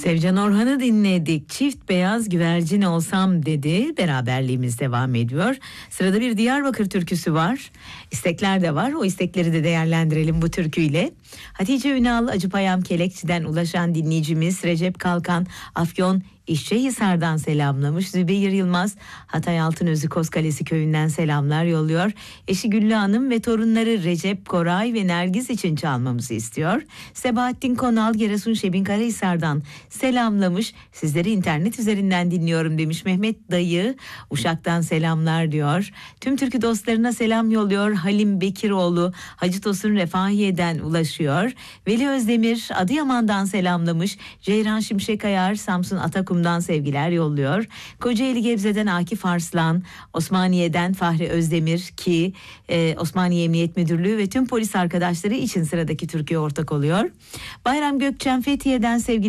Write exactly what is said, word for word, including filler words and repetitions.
Sevcan Orhan'ı dinledik. Çift beyaz güvercin olsam dedi. Beraberliğimiz devam ediyor. Sırada bir Diyarbakır türküsü var. İstekler de var. O istekleri de değerlendirelim bu türküyle. Hatice Ünal Acıpayam Kelekçi'den ulaşan dinleyicimiz Recep Kalkan Afyon İşçihisar'dan selamlamış. Zübeyir Yılmaz Hatay Altınözü Kozkalesi köyünden selamlar yolluyor. Eşi Güllü Hanım ve torunları Recep, Koray ve Nergiz için çalmamızı istiyor. Sebahattin Konal Giresun Şebinkarahisar'dan selamlamış. Sizleri internet üzerinden dinliyorum demiş. Mehmet Dayı Uşak'tan selamlar diyor. Tüm türkü dostlarına selam yolluyor. Halim Bekiroğlu Hacı Tosun Refahiye'den ulaşıyor. Veli Özdemir Adıyaman'dan selamlamış. Ceyran Şimşek Ayar Samsun Atakum sevgiler yolluyor. Kocaeli Gebze'den Akif Arslan, Osmaniye'den Fahri Özdemir ki e, Osmaniye Emniyet Müdürlüğü ve tüm polis arkadaşları için sıradaki türküye ortak oluyor. Bayram Gökçen Fethiye'den sevgiler.